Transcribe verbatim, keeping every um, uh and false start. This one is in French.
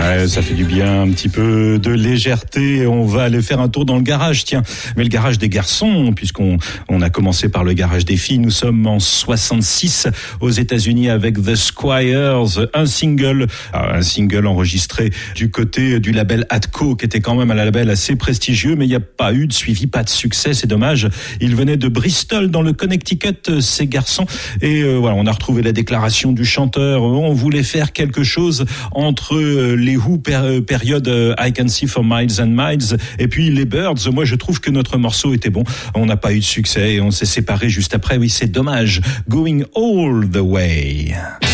Ouais, ça fait du bien, un petit peu de légèreté. On va aller faire un tour dans le garage, tiens. Mais le garage des garçons, puisqu'on on a commencé par le garage des filles. Nous sommes en soixante-six aux États-Unis avec The Squires, un single, un single enregistré du côté du label Atco, qui était quand même un label assez prestigieux, mais il n'y a pas eu de suivi, pas de succès, c'est dommage. Ils venaient de Bristol, dans le Connecticut, ces garçons. Et euh, voilà, on a retrouvé la déclaration du chanteur. On voulait faire quelque chose entre les Who pér- période I Can See for Miles and Miles et puis les Birds. Moi, je trouve que notre morceau était bon. On n'a pas eu de succès et on s'est séparés juste après. Oui, c'est dommage. Going all the way.